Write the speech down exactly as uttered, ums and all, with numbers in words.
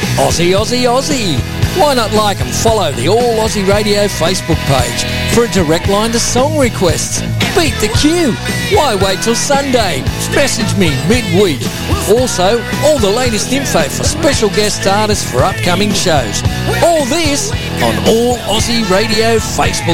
Aussie, Aussie, Aussie. Why not like and follow the All Aussie Radio Facebook page for a direct line to song requests? Beat the queue. Why wait till Sunday? Message me midweek. Also, all the latest info for special guest artists for upcoming shows. All this on All Aussie Radio Facebook